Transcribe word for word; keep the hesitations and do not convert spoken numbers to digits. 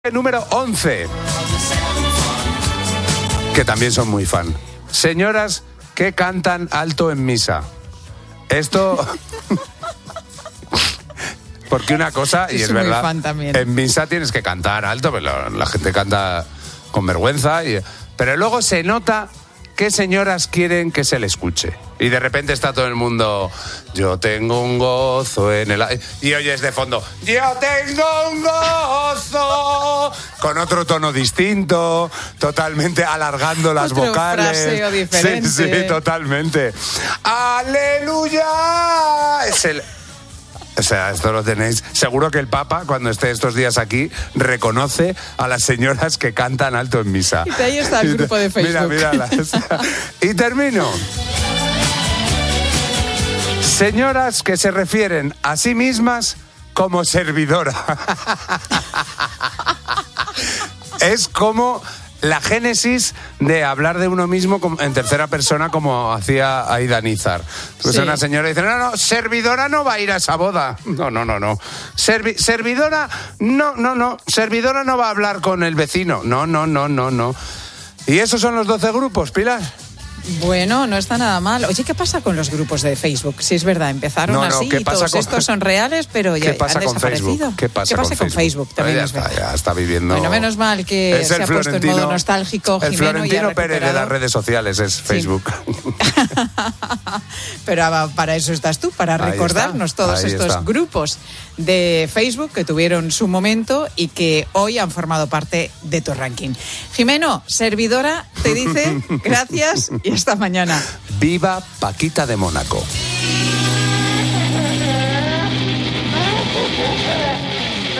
Número once, que también son muy fan. Señoras que cantan alto en misa. Esto... Porque una cosa, y Yo es soy muy verdad, fan también. en misa tienes que cantar alto, pero la gente canta con vergüenza, y, pero luego se nota qué señoras quieren que se le escuche. Y de repente está todo el mundo, yo tengo un gozo en el... Y oyes de fondo, yo tengo un gozo, con otro tono distinto, totalmente alargando las Otro vocales. fraseo diferente. Sí, sí, totalmente. ¡Aleluya! Es el... O sea, esto lo tenéis. Seguro que el Papa, cuando esté estos días aquí, reconoce a las señoras que cantan alto en misa. Y ahí está el grupo de Facebook. Mira, míralas. Y termino. Señoras que se refieren a sí mismas como servidora. Es como la génesis de hablar de uno mismo en tercera persona, como hacía Aida Nízar. Pues sí. Una señora dice, no, no, servidora no va a ir a esa boda. No, no, no, no. Servi- servidora, no, no, no. Servidora no va a hablar con el vecino. No, no, no, no, no. Y esos son los doce grupos, Pilar. Bueno, no está nada mal. Oye, ¿qué pasa con los grupos de Facebook? Sí, es verdad, empezaron no, no, así y ¿qué pasa todos con... estos son reales, pero ya ¿Qué pasa han con desaparecido. Facebook? ¿Qué pasa, ¿Qué pasa con, con Facebook? Facebook? También ya, es está, ya está viviendo... Bueno, menos mal que se ha puesto en modo nostálgico. El Jimeno Florentino y Pérez de las redes sociales es sí. Facebook. Pero para eso estás tú, para Ahí recordarnos está. todos Ahí estos está. grupos de Facebook que tuvieron su momento y que hoy han formado parte de tu ranking. Jimeno, servidora, te dice gracias y hasta mañana. Viva Paquita de Mónaco.